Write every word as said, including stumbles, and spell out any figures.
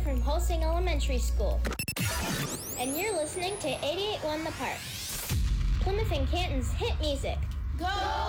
from Holsing Elementary School. And you're listening to eighty-eight point one The Park, Plymouth and Canton's hit music. Go!